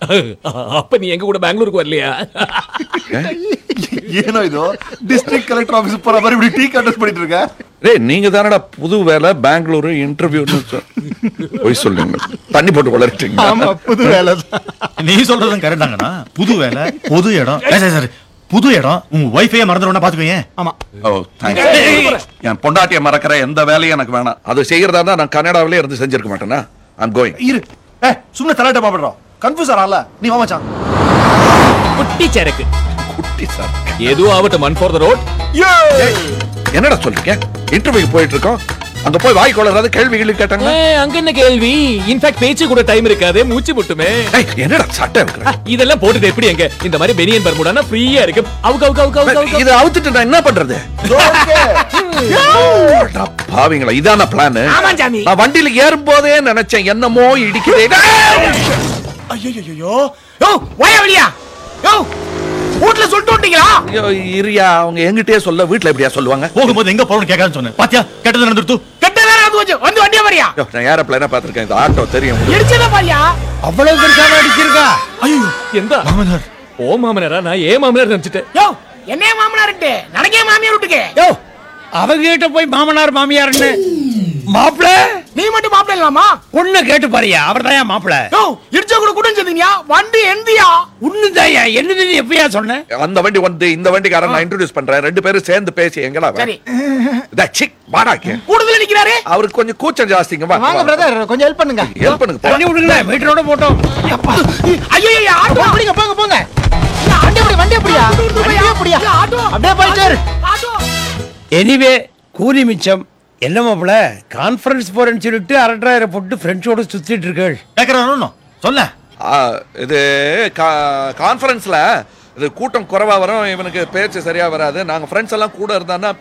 அப்ப நீ எங்க கூட பெங்களூருக்கு வரலையா? ஏனோ இதோ டிஸ்ட்ரிக்ட் கலெக்டர் ஆபீஸ் போற மாதிரி இப்படி டீ கண்டஸ்ட் பண்ணிட்டு இருக்க. டேய் நீங்க தானடா புது வேலை பெங்களூரு இன்டர்வியூன்னு போய் சொல்லுங்க. தண்ணி போட்டு வளர்ட்டீங்க. ஆமா புது வேலை. நீ சொல்றதும் கரெக்டாங்கண்ணா. புது வேலை, பொது இடம். சரி புது இடம். உங்க வைஃபையே மறந்துடும்னா பாத்துக்கோங்க. ஆமா. ஓ தேங்க்ஸ். என் பொண்டாட்டியை மறக்கிற எந்த வேலையும் எனக்கு வேணாம். அது செய்யறதா இருந்தா நான் கனடாவிலே இருந்து செஞ்சிருக்க மாட்டேனா. I'm going. இரு. சும்மா தலாட்ட பாப்படுறோம். கன்ஃபியூஸ் ஆறல. நீ வா மச்சான். குட்டி சரக்கு. குட்டி சார். ஏதோ ஆவட்டும் மன் ஃபார் தி ரோட். என்னடா சொல்றீங்க? இன்டர்வியூக்கு போயிட்டு இருக்கோம். அங்க போய் வாய் கொள்ளறாத கேள்விகள் கேட்டாங்க. அங்க என்ன கேள்வி? இன்ஃபேக்ட் பேச்சு கூட டைம் இருக்காதே, மூச்சு முட்டுமே. என்னடா சட்டை வைக்கிற? இதெல்லாம் போட்டுட்டு எப்படி எங்க இந்த மாதிரி பெனியன் பர்முடானா ஃப்ரீயா இருக்கு. அவுக்கு இது அவுத்துட்டு நான் என்ன பண்றது? பாவிங்களா இதான பிளான்? நான் வண்டியில ஏறும் போதே நினைச்சேன் என்னமோ இடிக்குதே. ஐயோ யோ வாயா வெளியா. யோ வீட்ல சொல்லிட்டு வந்தீங்களா? இரியா அவங்க எங்கிட்டே சொல்ல வீட்ல எப்படியா சொல்லுவாங்க? போகும்போது எங்க போறோம்னு கேட்கான்னு சொன்னேன். பாத்தியா கெட்டது நடந்துட்டு. கெட்ட வேற வந்து வண்டியா வரியா? நான் ஏரோப்ளேனா பாத்துர்க்கேன். இந்த ஆட்டோ தெரியும். இடிச்சதா பாரியா? அவ்வளவு பெருசான அடிச்சிருக்கா? ஐயோ எந்த மாமனார். ஓ மாமனாரா? நான் ஏன் மாமனார் நினைச்சிட்டேன். யோ என்னைய மாமனார்ட்டு நடக்கே மாமியார் விட்டுக்கு. யோ அவங்க கிட்ட போய் மாமனார் மாமியார்னு மாப்பிள நீ மட்டும் மாப்பிள இல்லாமா? பொண்ணு கேட்டு பாரியா, அவர்தான் மாப்பிள. யோ இடிச்ச கூட கூட்டம் செஞ்சீங்க. வண்டி எந்தியா? உன்னுதாயா என்னது எப்பயா சொன்ன? அந்த வண்டி வந்து இந்த வண்டிக்காரன் நான் இன்ட்ரோடியூஸ் பண்றேன். ரெண்டு பேரும் சேர்ந்து பேசி எங்கடா சரி. சிக் வாடாக்கே. கூடுதல நிக்கிறாரே. அவருக்கு கொஞ்சம் கூச்சம் ஜாஸ்திங்க. வாங்க பிரதர் கொஞ்சம் ஹெல்ப் பண்ணுங்க. ஹெல்ப் பண்ணுங்க. தண்ணி விடுங்க மீட்டரோட போட்டோம். ஐயோ ஆட்டோ போங்க போங்க போங்க. வண்டி அப்படியா? ஆட்டோ அப்படியே போயிட்டாரு. ஆட்டோ எனிவே கூலி மிச்சம். என்ன மாப்பிள கான்ஃபரன்ஸ் போறேன்னு சொல்லிட்டு அரட்டாயிரம் போட்டு ஃப்ரெண்ட்ஸோட சுத்திட்டு இருக்கள். கேக்குறானோ சொல்ல. இது கான்ஃபரன்ஸ்ல இது கூட்டம் குறைவா வரும். இவனுக்கு பேச்சு சரியா வராது. நாங்க ஃப்ரெண்ட்ஸ் எல்லாம் கூட இருந்தான்னா